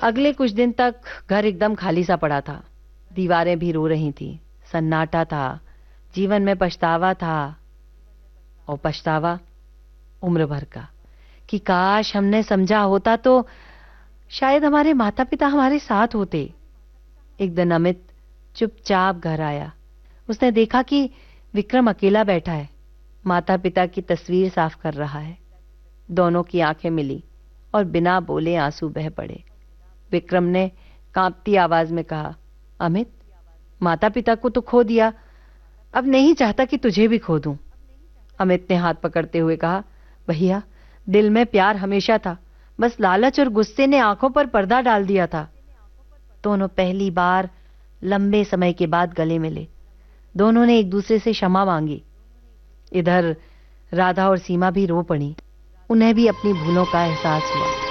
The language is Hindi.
अगले कुछ दिन तक घर एकदम खाली सा पड़ा था। दीवारें भी रो रही थी, सन्नाटा था, जीवन में पछतावा था। और पछतावा उम्र भर का, कि काश हमने समझा होता तो शायद हमारे माता पिता हमारे साथ होते। एक दिन अमित चुपचाप घर आया। उसने देखा कि विक्रम अकेला बैठा है, माता पिता की तस्वीर साफ कर रहा है। दोनों की आंखें मिली और बिना बोले आंसू बह पड़े। विक्रम ने कांपती आवाज में कहा, अमित, माता पिता को तो खो दिया, अब नहीं चाहता कि तुझे भी खो दूं। अमित ने हाथ पकड़ते हुए कहा, भैया, दिल में प्यार हमेशा था, बस लालच और गुस्से ने आंखों पर पर्दा डाल दिया था। दोनों पहली बार लंबे समय के बाद गले मिले। दोनों ने एक दूसरे से क्षमा मांगी। इधर राधा और सीमा भी रो पड़ी। उन्हें भी अपनी भूलों का एहसास हुआ।